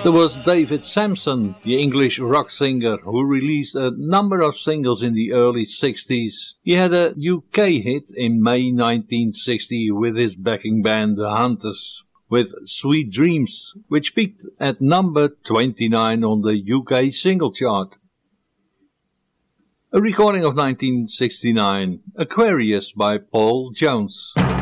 There was David Sampson, the English rock singer, who released a number of singles in the early 60s. He had a UK hit in May 1960 with his backing band The Hunters, with Sweet Dreams, which peaked at number 29 on the UK single chart. A recording of 1969, Aquarius by Paul Jones.